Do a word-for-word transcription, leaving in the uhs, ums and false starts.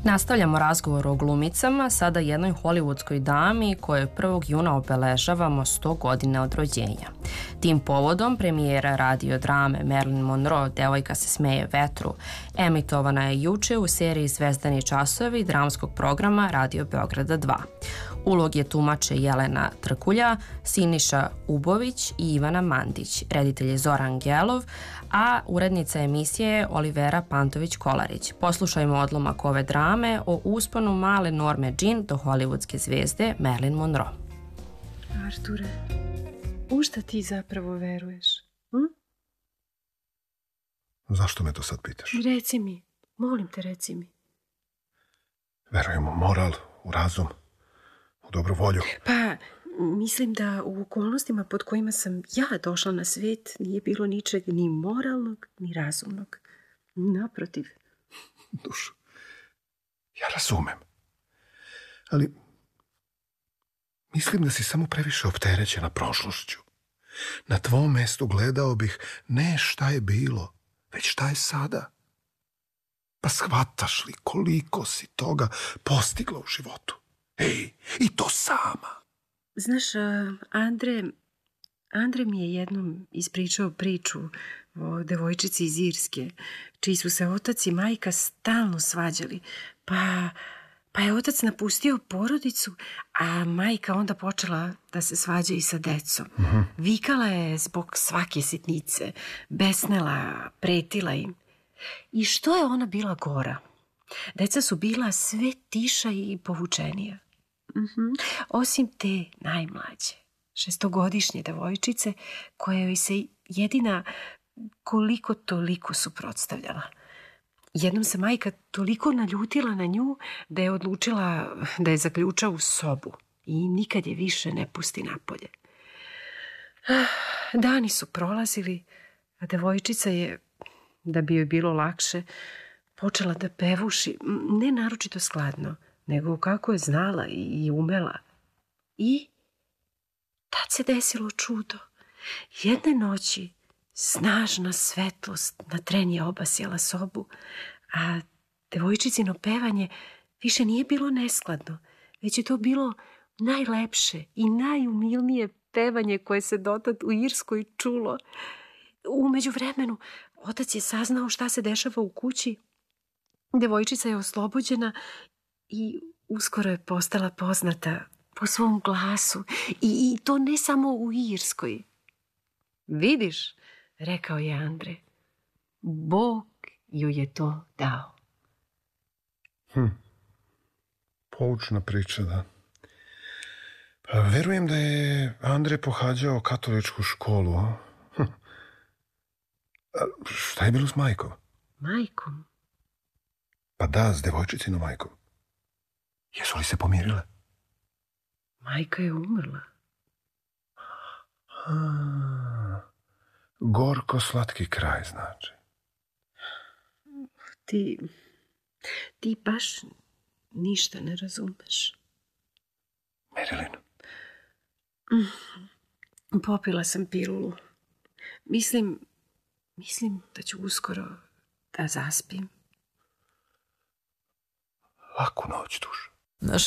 Nastavljamo razgovor o glumicama, sada jednoj hollywoodskoj dami kojoj prvog juna obeležavamo sto godine od rođenja. Tim povodom premijera radio drame Marilyn Monroe, Devojka se smeje vetru, emitovana je juče u seriji Zvezdani časovi dramskog programa Radio Beograda dva. Uloge tumače Jelena Trkulja, Siniša Ubović i Ivana Mandić, reditelj je Zoran Gelov, a urednica emisije je Olivera Pantović-Kolarić. Poslušajmo odlomak ove drame o usponu male Norme Jean do hollywoodske zvezde Marilyn Monroe. Arture, u šta ti zapravo veruješ? Hm? Zašto me to sad pitaš? Reci mi, molim te, reci mi. Verujem u moral, u razum, u dobru volju. Pa, mislim da u okolnostima pod kojima sam ja došla na svet nije bilo ničeg ni moralnog, ni razumnog. Naprotiv. Dušo, ja razumem. Ali mislim da si samo previše opterećena prošlošću. Na tvom mestu gledao bih ne šta je bilo, već šta je sada. Pa shvataš li koliko si toga postigla u životu? Ej, i to sama. Znaš, Andre, Andre mi je jednom ispričao priču o devojčici iz Irske, čiji su se otac i majka stalno svađali, pa, pa je otac napustio porodicu, a majka onda počela da se svađa i sa decom. Uh-huh. Vikala je zbog svake sitnice, besnela, pretila im. I što je ona bila gora? Deca su bila sve tiša i povučenija. Mm-hmm. Osim te najmlađe, šestogodišnje devojčice, koja joj se jedina koliko toliko suprotstavljala. Jednom se majka toliko naljutila na nju da je odlučila da je zaključa u sobu i nikad je više ne pusti napolje. Dani su prolazili, a devojčica je, da bi joj bilo lakše, počela da pevuši, ne naročito skladno, nego kako je znala i umela. I tad se desilo čudo. Jedne noći snažna svetlost na tren je obasjala sobu, a devojčicino pevanje više nije bilo neskladno, već je to bilo najlepše i najumilnije pevanje koje se dotad u Irskoj čulo. U međuvremenu otac je saznao šta se dešava u kući. Devojčica je oslobođena i uskoro je postala poznata po svom glasu. I, i to ne samo u Irskoj. Vidiš, rekao je Andre, Bog ju je to dao. Hm. Poučna priča, da. Pa verujem da je Andre pohađao katoličku školu. Hm. A šta je bilo s majkom? Majkom? Pa da, s devojčicinom majkom. Jesu li se pomirile? Majka je umrla. A, gorko slatki kraj, znači. Ti, ti baš ništa ne razumeš. Marilyn. Mm, popila sam pilulu. Mislim, mislim da ću uskoro da zaspim. Laku noć, dušo.